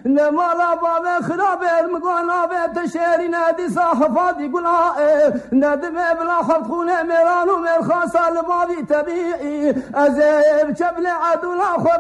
نمالا باب خراب المقانا بيت شيري نادي صاحفاتي قلا ندم بلا خط خونه ميران ومير خاصة لبابي تبيعي أزيب شبل عدولا خط